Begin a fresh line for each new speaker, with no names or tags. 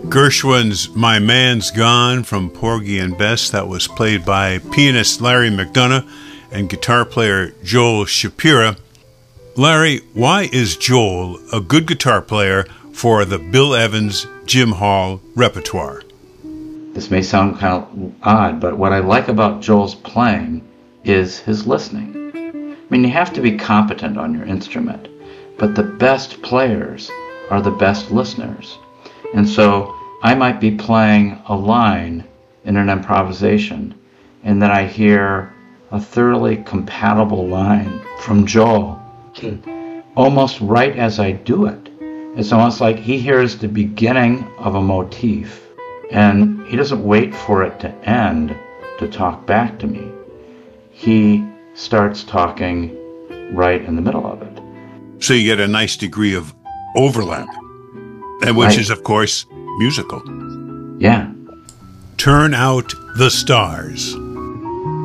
Gershwin's My Man's Gone from Porgy and Bess, that was played by pianist Larry McDonough and guitar player Joel Shapira. Larry, why is Joel a good guitar player for the Bill Evans, Jim Hall repertoire?
This may sound kind of odd, but what I like about Joel's playing is his listening. I mean, you have to be competent on your instrument, but the best players are the best listeners. And so I might be playing a line in an improvisation, and then I hear a thoroughly compatible line from Joel, almost right as I do it. It's almost like he hears the beginning of a motif, and he doesn't wait for it to end to talk back to me. He starts talking right in the middle of it.
So you get a nice degree of overlap, and which is, of course, musical.
Yeah.
Turn Out the Stars.